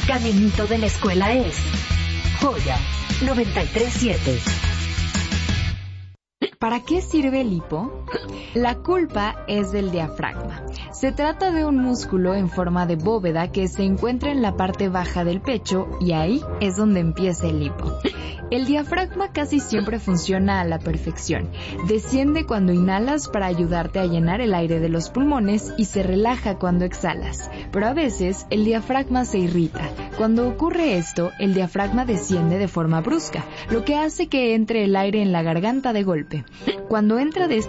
caminito de la escuela es Joya 93.7. ¿Para qué sirve el hipo? La culpa es del diafragma. Se trata de un músculo en forma de bóveda que se encuentra en la parte baja del pecho y ahí es donde empieza el hipo. El diafragma casi siempre funciona a la perfección. Desciende cuando inhalas para ayudarte a llenar el aire de los pulmones y se relaja cuando exhalas. Pero a veces el diafragma se irrita. Cuando ocurre esto, el diafragma desciende de forma brusca, lo que hace que entre el aire en la garganta de golpe. Cuando entra de